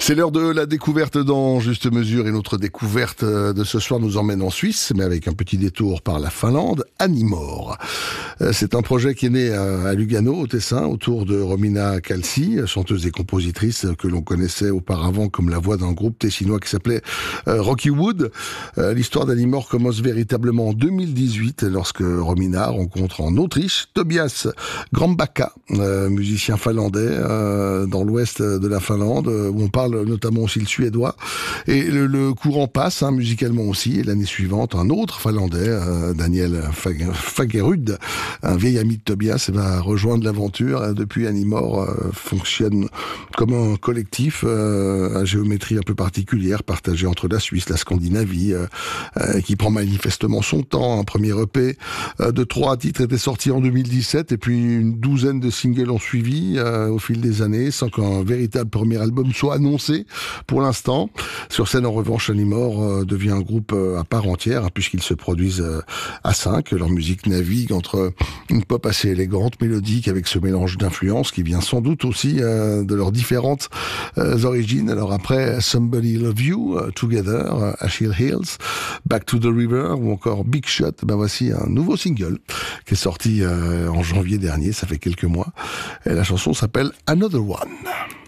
C'est l'heure de la découverte dans Juste Mesure, et notre découverte de ce soir nous emmène en Suisse, mais avec un petit détour par la Finlande, Anymore. C'est un projet qui est né à Lugano, au Tessin, autour de Romina Kalsi, chanteuse et compositrice que l'on connaissait auparavant comme la voix d'un groupe tessinois qui s'appelait Rocky Wood. L'histoire d'Anymore commence véritablement en 2018, lorsque Romina rencontre en Autriche Tobias Grambacka, musicien finlandais dans l'ouest de la Finlande, où on parle notamment aussi le suédois. Et le courant passe, musicalement aussi. Et l'année suivante, un autre Finlandais, Daniel Fagerud, un vieil ami de Tobias, va rejoindre l'aventure. Depuis, Anymore fonctionne comme un collectif à géométrie un peu particulière, partagé entre la Suisse, la Scandinavie, qui prend manifestement son temps. Un premier EP de 3 titres était sorti en 2017, et puis une douzaine de singles ont suivi au fil des années, sans qu'un véritable premier album soit annoncé pour l'instant. Sur scène, en revanche, Anymore devient un groupe à part entière, puisqu'ils se produisent à 5. Leur musique navigue entre une pop assez élégante, mélodique, avec ce mélange d'influences qui vient sans doute aussi de leurs différentes origines. Alors après Somebody Love You, Together, Achilles Heels, Back to the River ou encore Big Shot, voici un nouveau single qui est sorti en janvier dernier, ça fait quelques mois. Et la chanson s'appelle Another One.